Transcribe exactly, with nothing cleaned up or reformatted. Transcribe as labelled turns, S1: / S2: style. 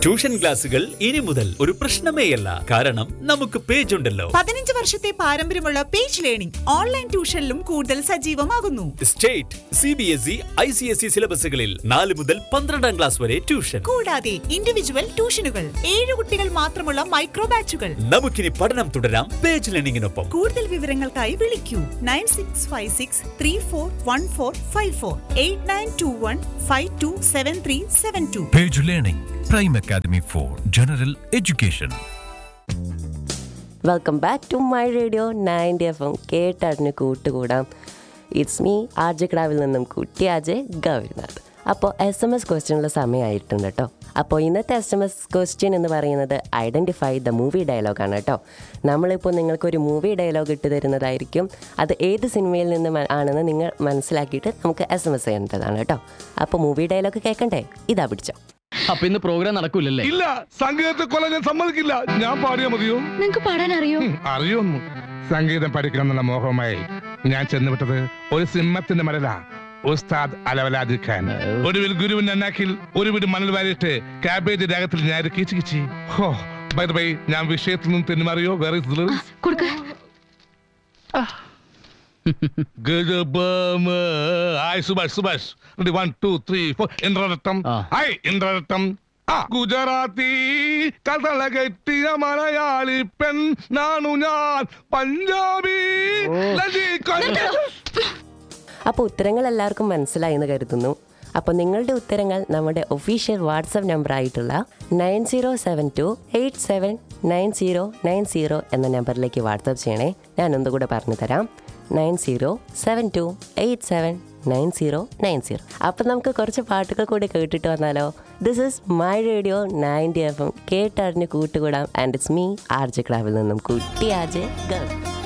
S1: Tuition ക്ലാസുകൾ ഇനി മുതൽ ഒരു പ്രശ്നമേയല്ല. കാരണം നമുക്ക് പേജ് ഉണ്ടല്ലോ.
S2: പതിനഞ്ച് വർഷത്തെ പാരമ്പര്യമുള്ള പേജ് ലേണിംഗ് ഓൺലൈൻ ട്യൂഷനിലും കൂടുതൽ സജീവമാകുന്നു.
S1: State, C B S E, I C S E സിലബസുകളിൽ നാല് മുതൽ പന്ത്രണ്ടാം ക്ലാസ് വരെ ട്യൂഷൻ.
S2: കൂടാതെ ഇൻഡിവിജ്വൽ ട്യൂഷനുകൾ, ഏഴ് കുട്ടികൾ മാത്രമുള്ള മൈക്രോ ബാച്ചുകൾ.
S1: നമുക്കിനി പഠനം തുടരാം പേജ് ലേണിംഗിനൊപ്പം.
S2: കൂടുതൽ വിവരങ്ങൾക്കായി വിളിക്കൂ nine six five six three four one four five four eight nine to one five to seven three seven to.
S3: Page learning, prime academy for general education.
S4: Welcome back to my radio ninety F M. കേട്ടറിഞ്ഞ് കൂട്ടുകൂടാം. It's me ആർജക്കിടാവിൽ നിന്നും കുട്ടി അജയ് ഗൗരിനാഥ്. അപ്പോൾ S M S ക്വസ്റ്റ്യനുള്ള സമയമായിട്ടുണ്ട് കേട്ടോ. അപ്പോൾ ഇന്നത്തെ S M S question എന്ന് പറയുന്നത് ഐഡൻറ്റിഫൈ ദ മൂവി ഡയലോഗാണ് കേട്ടോ. നമ്മളിപ്പോൾ നിങ്ങൾക്കൊരു മൂവി ഡയലോഗ് ഇട്ട് തരുന്നതായിരിക്കും. അത് ഏത് സിനിമയിൽ നിന്ന് ആണെന്ന് നിങ്ങൾ മനസ്സിലാക്കിയിട്ട് നമുക്ക് എസ് എം എസ് ചെയ്യേണ്ടതാണ് കേട്ടോ. അപ്പോൾ മൂവി ഡയലോഗ് കേൾക്കണ്ടേ? ഇതാ പിടിച്ചോ.
S5: അപ്പൊ ഇന്ന് പ്രോഗ്രാം നടക്കൂലല്ലേ?
S6: ഇല്ല, സംഗീതത്തെ കൊല്ലാൻ ഞാൻ സമ്മതിക്കില്ല. ഞാൻ പാടിയാ മതിയോ?
S7: നിങ്ങക്ക് പാടാൻ അറിയോ?
S6: അറിയൊന്നു. സംഗീതം പഠിക്കണം എന്നുള്ള മോഹമായി ഞാൻ ചെന്നുവിട്ടത് ഒരു സിംഹത്തിന്റെ മരല ഉസ്താദ് അലവലാദി ഖാൻ. ഒടുവിൽ ഗുരുവിന്റെ അന്നാക്കിൽ ഒരു വീട് മണൽ വാരിയിട്ട് കാബേജ് രാഗത്തിൽ ഞാൻ കീച്ചു കിച്ചി. ഹോ, ബൈ ദ ബൈ, ഞാൻ വിഷയത്തിൽ നിന്ന് തെന്നുമാറിയോ? വേറെ Subhash Subhash one two three four ഇന്ദ്രരട്ടം. Hi ഇന്ദ്രരട്ടം. Gujarati കഥള കെട്ടിയ മലയാളി പെൺ നാണു ഞാൻ പഞ്ചാബി.
S4: അപ്പോൾ ഉത്തരങ്ങൾ എല്ലാവർക്കും മനസ്സിലായി എന്ന് കരുതുന്നു. അപ്പോൾ നിങ്ങളുടെ ഉത്തരങ്ങൾ നമ്മുടെ official WhatsApp നമ്പറായിട്ടുള്ള nine zero seven to eight seven nine zero nine zero എന്ന നമ്പറിലേക്ക് വാട്സപ്പ് ചെയ്യണേ. ഞാൻ ഒന്നുകൂടെ പറഞ്ഞു തരാം. Nine zero seven to eight seven nine zero nine zero. അപ്പം നമുക്ക് കുറച്ച് പാട്ടുകൾ കൂടി കേട്ടിട്ട് വന്നാലോ? This is my radio ninety F M. കേട്ടറിഞ്ഞ് കൂട്ടുകൂടാം. ആൻഡ് ഇറ്റ്സ് മീ ആർജക്കിടാവിൽ നിന്നും കുട്ടി അജയ് ഗൗരി.